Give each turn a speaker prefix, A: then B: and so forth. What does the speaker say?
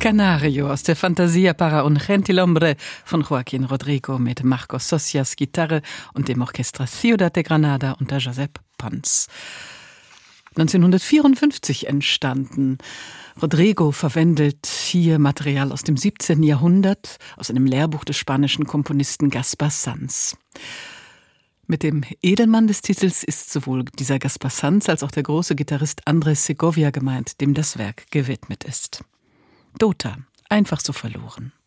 A: Canario aus der Fantasia para un Gentilhombre von Joaquín Rodrigo mit Marcos Socias Gitarre und dem Orchestra Ciudad de Granada unter Josep Pons. 1954 entstanden. Rodrigo verwendet hier Material aus dem 17. Jahrhundert, aus einem Lehrbuch des spanischen Komponisten Gaspar Sanz. Mit dem Edelmann des Titels ist sowohl dieser Gaspar Sanz als auch der große Gitarrist Andrés Segovia gemeint, dem das Werk gewidmet ist. Dota, einfach so verloren.